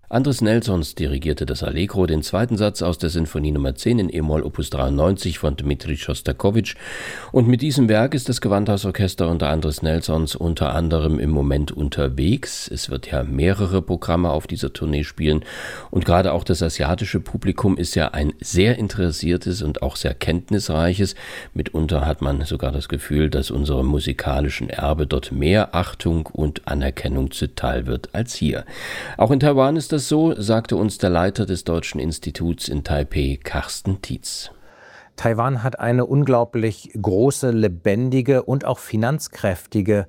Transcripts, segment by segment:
Andres Nelsons dirigierte das Allegro, den zweiten Satz aus der Sinfonie Nummer 10 in e-Moll Opus 93 von Dmitri Schostakowitsch. Und mit diesem Werk ist das Gewandhausorchester unter Andres Nelsons unter anderem im Moment unterwegs. Es wird ja mehrere Programme auf dieser Tournee spielen. Und gerade auch das asiatische Publikum ist ja ein sehr interessiertes und auch sehr kenntnisreiches. Mitunter hat man sogar das Gefühl, dass unserem musikalischen Erbe dort mehr Achtung und Anerkennung zuteil wird als hier. Auch in Taiwan ist das so, sagte uns der Leiter des Deutschen Instituts in Taipei, Carsten Tietz. Taiwan hat eine unglaublich große, lebendige und auch finanzkräftige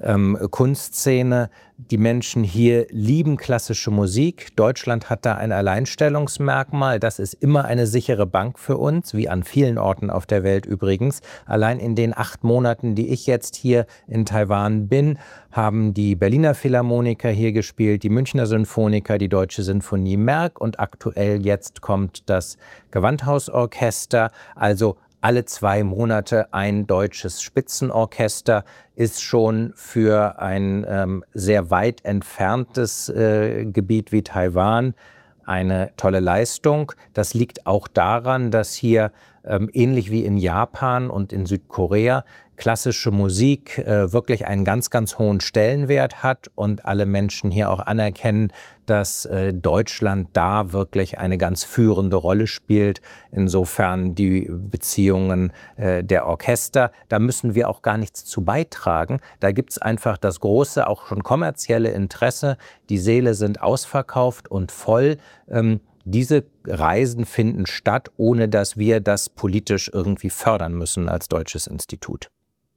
Kunstszene. Die Menschen hier lieben klassische Musik. Deutschland hat da ein Alleinstellungsmerkmal. Das ist immer eine sichere Bank für uns, wie an vielen Orten auf der Welt übrigens. Allein in den 8 Monaten, die ich jetzt hier in Taiwan bin, haben die Berliner Philharmoniker hier gespielt, die Münchner Sinfoniker, die Deutsche Sinfonie Merck und aktuell jetzt kommt das Gewandhausorchester. Also alle 2 Monate ein deutsches Spitzenorchester ist schon für ein sehr weit entferntes Gebiet wie Taiwan eine tolle Leistung. Das liegt auch daran, dass hier ähnlich wie in Japan und in Südkorea klassische Musik wirklich einen ganz, ganz hohen Stellenwert hat und alle Menschen hier auch anerkennen, dass Deutschland da wirklich eine ganz führende Rolle spielt. Insofern die Beziehungen der Orchester, da müssen wir auch gar nichts zu beitragen. Da gibt es einfach das große, auch schon kommerzielle Interesse. Die Säle sind ausverkauft und voll. Diese Reisen finden statt, ohne dass wir das politisch irgendwie fördern müssen als Deutsches Institut.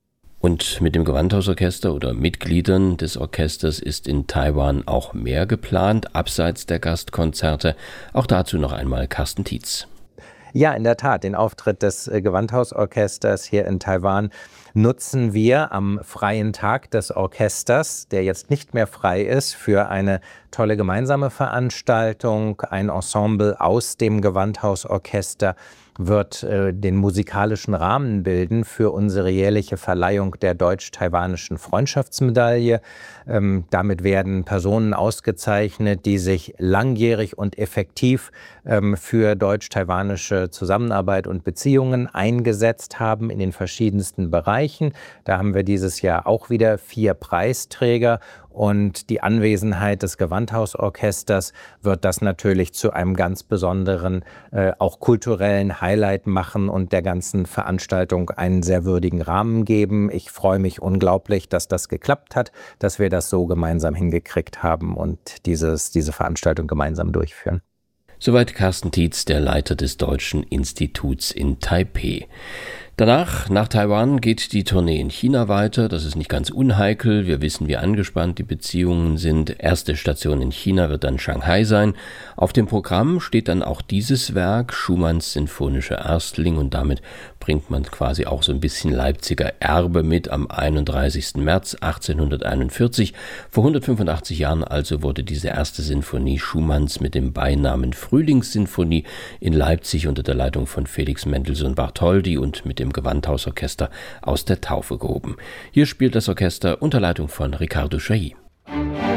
Und mit dem Gewandhausorchester oder Mitgliedern des Orchesters ist in Taiwan auch mehr geplant, abseits der Gastkonzerte. Auch dazu noch einmal Carsten Tietz. Ja, in der Tat. Den Auftritt des Gewandhausorchesters hier in Taiwan nutzen wir am freien Tag des Orchesters, der jetzt nicht mehr frei ist, für eine tolle gemeinsame Veranstaltung. Ein Ensemble aus dem Gewandhausorchester wird den musikalischen Rahmen bilden für unsere jährliche Verleihung der deutsch-taiwanischen Freundschaftsmedaille. Damit werden Personen ausgezeichnet, die sich langjährig und effektiv für deutsch-taiwanische Zusammenarbeit und Beziehungen eingesetzt haben in den verschiedensten Bereichen. Da haben wir dieses Jahr auch wieder 4 Preisträger. Und die Anwesenheit des Gewandhausorchesters wird das natürlich zu einem ganz besonderen, auch kulturellen Highlight machen und der ganzen Veranstaltung einen sehr würdigen Rahmen geben. Ich freue mich unglaublich, dass das geklappt hat, dass wir das so gemeinsam hingekriegt haben und diese Veranstaltung gemeinsam durchführen. Soweit Carsten Tietz, der Leiter des Deutschen Instituts in Taipei. Danach, nach Taiwan, geht die Tournee in China weiter. Das ist nicht ganz unheikel. Wir wissen, wie angespannt die Beziehungen sind. Erste Station in China wird dann Shanghai sein. Auf dem Programm steht dann auch dieses Werk, Schumanns Sinfonischer Erstling, und damit bringt man quasi auch so ein bisschen Leipziger Erbe mit. Am 31. März 1841, vor 185 Jahren also, wurde diese erste Sinfonie Schumanns mit dem Beinamen Frühlingssinfonie in Leipzig unter der Leitung von Felix Mendelssohn-Bartholdy und mit dem Gewandhausorchester aus der Taufe gehoben. Hier spielt das Orchester unter Leitung von Riccardo Chailly.